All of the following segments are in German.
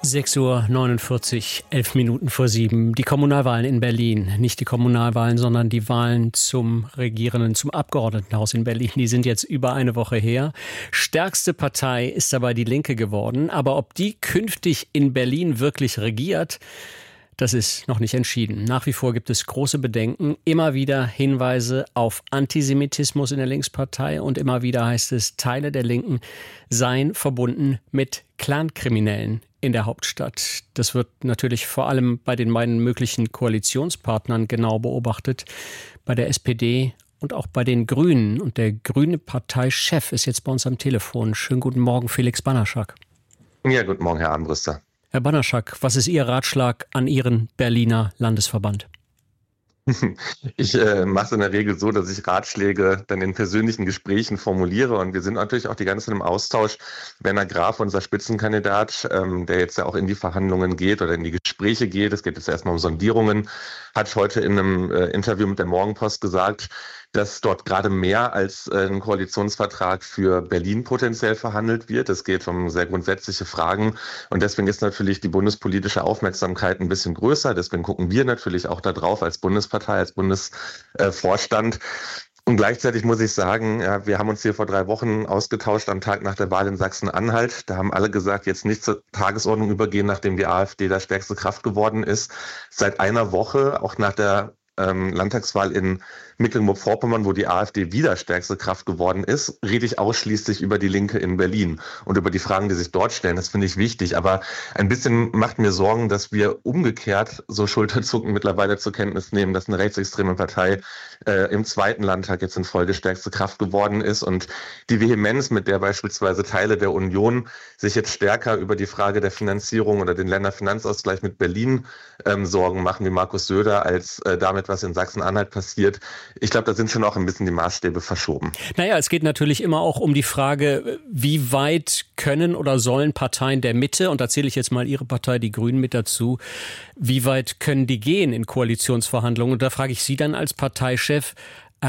6:49 Uhr, 11 Minuten vor 7. Die Kommunalwahlen in Berlin. Nicht die Kommunalwahlen, sondern die Wahlen zum Regierenden, zum Abgeordnetenhaus in Berlin. Die sind jetzt über eine Woche her. Stärkste Partei ist dabei die Linke geworden. Aber ob die künftig in Berlin wirklich regiert, das ist noch nicht entschieden. Nach wie vor gibt es große Bedenken, immer wieder Hinweise auf Antisemitismus in der Linkspartei und immer wieder heißt es, Teile der Linken seien verbunden mit Clankriminellen in der Hauptstadt. Das wird natürlich vor allem bei den beiden möglichen Koalitionspartnern genau beobachtet, bei der SPD und auch bei den Grünen. Und der grüne Parteichef ist jetzt bei uns am Telefon. Schönen guten Morgen, Felix Banaschak. Ja, guten Morgen, Herr Armbruster. Herr Banaschak, was ist Ihr Ratschlag an Ihren Berliner Landesverband? Ich mache es in der Regel so, dass ich Ratschläge dann in persönlichen Gesprächen formuliere und wir sind natürlich auch die ganze Zeit im Austausch. Werner Graf, unser Spitzenkandidat, der jetzt ja auch in die Verhandlungen geht oder in die Gespräche geht, es geht jetzt erstmal um Sondierungen, hat heute in einem Interview mit der Morgenpost gesagt, dass dort gerade mehr als ein Koalitionsvertrag für Berlin potenziell verhandelt wird. Es geht um sehr grundsätzliche Fragen und deswegen ist natürlich die bundespolitische Aufmerksamkeit ein bisschen größer. Deswegen gucken wir natürlich auch da drauf als Bundespartei, als Bundesvorstand. Und gleichzeitig muss ich sagen, ja, wir haben uns hier vor 3 Wochen ausgetauscht am Tag nach der Wahl in Sachsen-Anhalt. Da haben alle gesagt, jetzt nicht zur Tagesordnung übergehen, nachdem die AfD da stärkste Kraft geworden ist. Seit einer Woche, auch nach der Landtagswahl in Mecklenburg-Vorpommern, wo die AfD wieder stärkste Kraft geworden ist, rede ich ausschließlich über die Linke in Berlin und über die Fragen, die sich dort stellen. Das finde ich wichtig. Aber ein bisschen macht mir Sorgen, dass wir umgekehrt so schulterzuckend mittlerweile zur Kenntnis nehmen, dass eine rechtsextreme Partei im zweiten Landtag jetzt in Folge stärkste Kraft geworden ist. Und die Vehemenz, mit der beispielsweise Teile der Union sich jetzt stärker über die Frage der Finanzierung oder den Länderfinanzausgleich mit Berlin Sorgen machen, wie Markus Söder, als damit, was in Sachsen-Anhalt passiert. Ich glaube, da sind schon auch ein bisschen die Maßstäbe verschoben. Naja, es geht natürlich immer auch um die Frage, wie weit können oder sollen Parteien der Mitte, und da zähle ich jetzt mal Ihre Partei, die Grünen, mit dazu, wie weit können die gehen in Koalitionsverhandlungen? Und da frage ich Sie dann als Parteichef,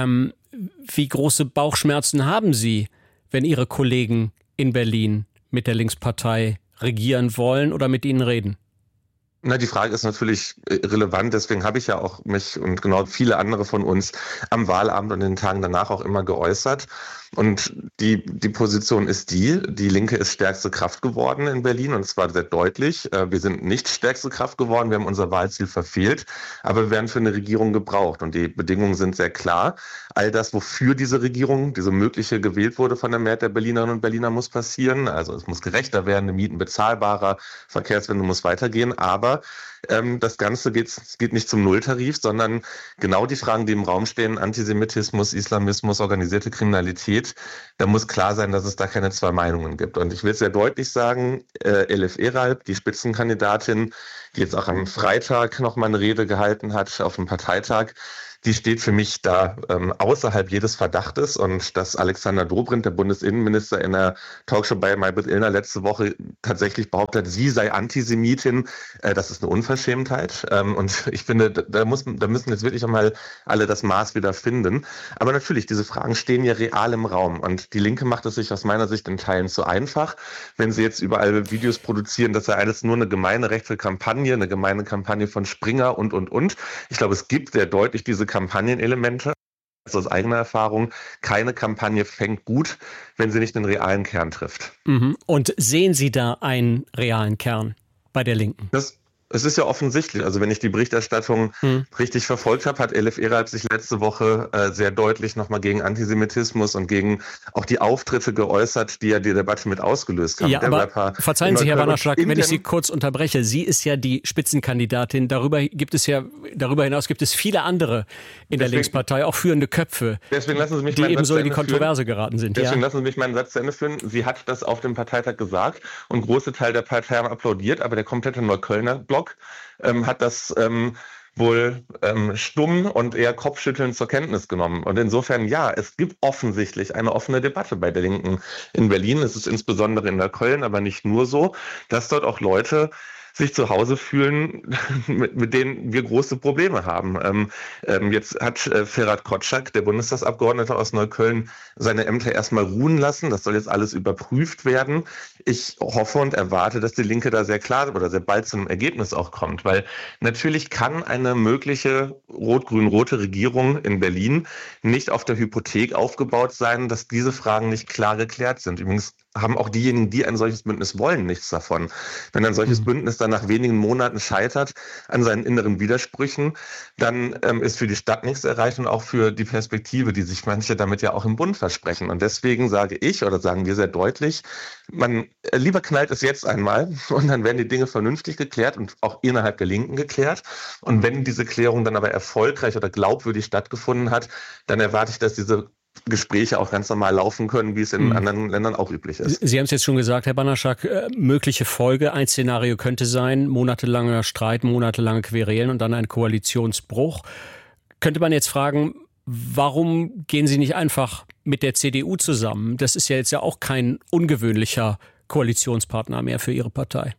wie große Bauchschmerzen haben Sie, wenn Ihre Kollegen in Berlin mit der Linkspartei regieren wollen oder mit Ihnen reden? Na, die Frage ist natürlich relevant, deswegen habe ich ja auch mich und genau viele andere von uns am Wahlabend und den Tagen danach auch immer geäußert. Und die Position ist die Linke ist stärkste Kraft geworden in Berlin und zwar sehr deutlich. Wir sind nicht stärkste Kraft geworden, wir haben unser Wahlziel verfehlt, aber wir werden für eine Regierung gebraucht und die Bedingungen sind sehr klar. All das, wofür diese Regierung, diese mögliche gewählt wurde von der Mehrheit der Berlinerinnen und Berliner, muss passieren. Also es muss gerechter werden, die Mieten bezahlbarer, Verkehrswende muss weitergehen, aber das Ganze geht nicht zum Nulltarif, sondern genau die Fragen, die im Raum stehen, Antisemitismus, Islamismus, organisierte Kriminalität, da muss klar sein, dass es da keine zwei Meinungen gibt. Und ich will sehr deutlich sagen, Elif Eralp, die Spitzenkandidatin, die jetzt auch am Freitag noch mal eine Rede gehalten hat auf dem Parteitag, die steht für mich da außerhalb jedes Verdachtes. Und dass Alexander Dobrindt, der Bundesinnenminister, in der Talkshow bei Maybrit Illner letzte Woche tatsächlich behauptet hat, sie sei Antisemitin, das ist eine Unverschämtheit. Und ich finde, da müssen jetzt wirklich einmal alle das Maß wieder finden. Aber natürlich, diese Fragen stehen ja real im Raum. Und die Linke macht es sich aus meiner Sicht in Teilen zu einfach, wenn sie jetzt überall Videos produzieren, das sei alles nur eine gemeine rechte Kampagne, eine gemeine Kampagne von Springer und. Ich glaube, es gibt sehr deutlich diese Kampagnenelemente. Also aus eigener Erfahrung, keine Kampagne fängt gut, wenn sie nicht den realen Kern trifft. Und sehen Sie da einen realen Kern bei der Linken? Es ist ja offensichtlich, also wenn ich die Berichterstattung richtig verfolgt habe, hat Elif Eralp sich letzte Woche sehr deutlich nochmal gegen Antisemitismus und gegen auch die Auftritte geäußert, die ja die Debatte mit ausgelöst haben. Ja, aber verzeihen Sie, Herr Banaschak, wenn ich Sie kurz unterbreche. Sie ist ja die Spitzenkandidatin. Darüber hinaus gibt es viele andere in der Linkspartei, auch führende Köpfe, die ebenso in die Kontroverse geraten sind. Deswegen lassen Sie mich meinen Satz zu Ende führen. Sie hat das auf dem Parteitag gesagt und große Teil der Partei haben applaudiert, aber der komplette Neuköllner Block hat das wohl stumm und eher kopfschüttelnd zur Kenntnis genommen. Und insofern, ja, es gibt offensichtlich eine offene Debatte bei der Linken in Berlin. Es ist insbesondere in Neukölln, aber nicht nur so, dass dort auch Leute sich zu Hause fühlen, mit denen wir große Probleme haben. Jetzt hat Ferhat Kotschak, der Bundestagsabgeordnete aus Neukölln, seine Ämter erstmal ruhen lassen. Das soll jetzt alles überprüft werden. Ich hoffe und erwarte, dass die Linke da sehr klar oder sehr bald zu einem Ergebnis auch kommt, weil natürlich kann eine mögliche rot-grün-rote Regierung in Berlin nicht auf der Hypothek aufgebaut sein, dass diese Fragen nicht klar geklärt sind. Übrigens haben auch diejenigen, die ein solches Bündnis wollen, nichts davon. Wenn ein solches Bündnis dann nach wenigen Monaten scheitert an seinen inneren Widersprüchen, dann ist für die Stadt nichts erreicht und auch für die Perspektive, die sich manche damit ja auch im Bund versprechen. Und deswegen sage ich oder sagen wir sehr deutlich, lieber knallt es jetzt einmal und dann werden die Dinge vernünftig geklärt und auch innerhalb der Linken geklärt. Und wenn diese Klärung dann aber erfolgreich oder glaubwürdig stattgefunden hat, dann erwarte ich, dass diese Gespräche auch ganz normal laufen können, wie es in anderen Ländern auch üblich ist. Sie haben es jetzt schon gesagt, Herr Banaschak, mögliche Folge, ein Szenario könnte sein, monatelanger Streit, monatelange Querelen und dann ein Koalitionsbruch. Könnte man jetzt fragen, warum gehen Sie nicht einfach mit der CDU zusammen? Das ist ja jetzt ja auch kein ungewöhnlicher Koalitionspartner mehr für Ihre Partei.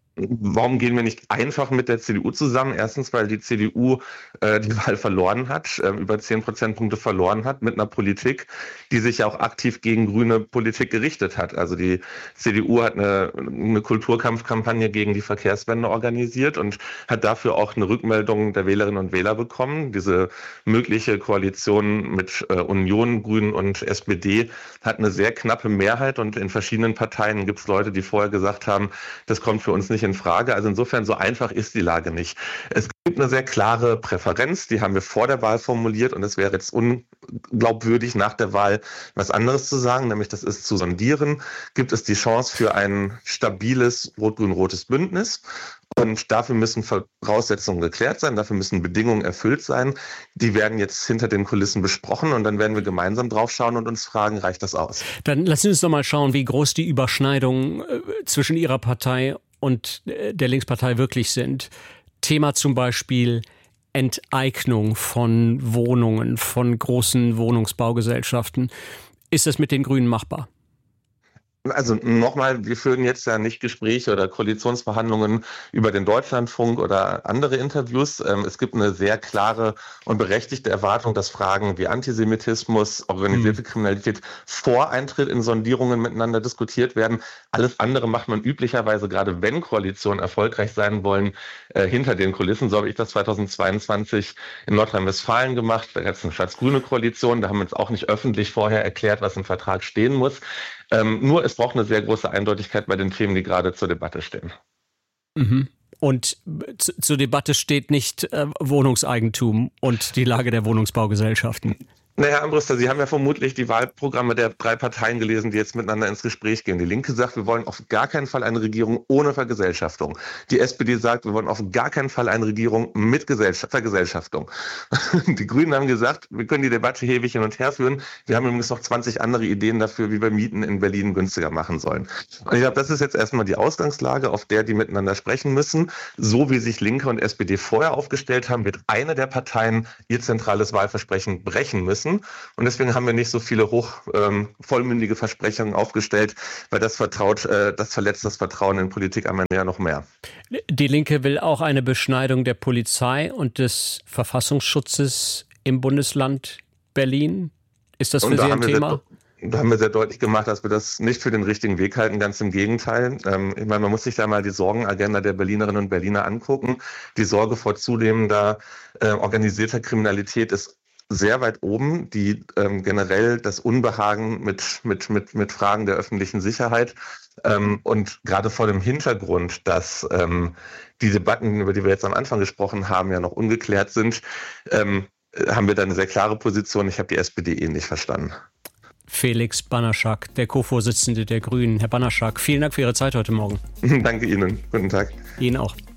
Warum gehen wir nicht einfach mit der CDU zusammen? Erstens, weil die CDU die Wahl verloren hat, über 10 Prozentpunkte verloren hat mit einer Politik, die sich ja auch aktiv gegen grüne Politik gerichtet hat. Also die CDU hat eine Kulturkampfkampagne gegen die Verkehrswende organisiert und hat dafür auch eine Rückmeldung der Wählerinnen und Wähler bekommen. Diese mögliche Koalition mit Union, Grünen und SPD hat eine sehr knappe Mehrheit und in verschiedenen Parteien gibt es Leute, die vorher gesagt haben, das kommt für uns nicht in Frage. Also insofern so einfach ist die Lage nicht. Es gibt eine sehr klare Präferenz, die haben wir vor der Wahl formuliert und es wäre jetzt unglaubwürdig nach der Wahl was anderes zu sagen, nämlich das ist zu sondieren. Gibt es die Chance für ein stabiles rot-grün-rotes Bündnis? Und dafür müssen Voraussetzungen geklärt sein, dafür müssen Bedingungen erfüllt sein. Die werden jetzt hinter den Kulissen besprochen und dann werden wir gemeinsam drauf schauen und uns fragen, reicht das aus? Dann lassen Sie uns doch mal schauen, wie groß die Überschneidungen zwischen Ihrer Partei und der Linkspartei wirklich sind. Thema zum Beispiel Enteignung von Wohnungen, von großen Wohnungsbaugesellschaften. Ist das mit den Grünen machbar? Also nochmal, wir führen jetzt ja nicht Gespräche oder Koalitionsverhandlungen über den Deutschlandfunk oder andere Interviews. Es gibt eine sehr klare und berechtigte Erwartung, dass Fragen wie Antisemitismus, organisierte Kriminalität vor Eintritt in Sondierungen miteinander diskutiert werden. Alles andere macht man üblicherweise, gerade wenn Koalitionen erfolgreich sein wollen, hinter den Kulissen. So habe ich das 2022 in Nordrhein-Westfalen gemacht. Da gab es eine schwarz-grüne Koalition. Da haben wir uns auch nicht öffentlich vorher erklärt, was im Vertrag stehen muss. Nur es braucht eine sehr große Eindeutigkeit bei den Themen, die gerade zur Debatte stehen. Und zur Debatte steht nicht Wohnungseigentum und die Lage der Wohnungsbaugesellschaften. Naja, Herr Armbruster, Sie haben ja vermutlich die Wahlprogramme der 3 Parteien gelesen, die jetzt miteinander ins Gespräch gehen. Die Linke sagt, wir wollen auf gar keinen Fall eine Regierung ohne Vergesellschaftung. Die SPD sagt, wir wollen auf gar keinen Fall eine Regierung mit Vergesellschaftung. Die Grünen haben gesagt, wir können die Debatte ewig hin und her führen. Wir haben übrigens noch 20 andere Ideen dafür, wie wir Mieten in Berlin günstiger machen sollen. Und ich glaube, das ist jetzt erstmal die Ausgangslage, auf der die miteinander sprechen müssen. So wie sich Linke und SPD vorher aufgestellt haben, wird eine der Parteien ihr zentrales Wahlversprechen brechen müssen. Und deswegen haben wir nicht so viele vollmündige Versprechungen aufgestellt, weil das verletzt das Vertrauen in Politik am Ende ja noch mehr. Die Linke will auch eine Beschneidung der Polizei und des Verfassungsschutzes im Bundesland Berlin. Ist das für Sie ein Thema? Da haben wir sehr deutlich gemacht, dass wir das nicht für den richtigen Weg halten, ganz im Gegenteil. Ich meine, man muss sich da mal die Sorgenagenda der Berlinerinnen und Berliner angucken. Die Sorge vor zunehmender organisierter Kriminalität ist sehr weit oben, die generell das Unbehagen mit Fragen der öffentlichen Sicherheit und gerade vor dem Hintergrund, dass die Debatten, über die wir jetzt am Anfang gesprochen haben, ja noch ungeklärt sind, haben wir da eine sehr klare Position. Ich habe die SPD nicht verstanden. Felix Banaschak, der Co-Vorsitzende der Grünen. Herr Banaschak, vielen Dank für Ihre Zeit heute Morgen. Danke Ihnen. Guten Tag. Ihnen auch.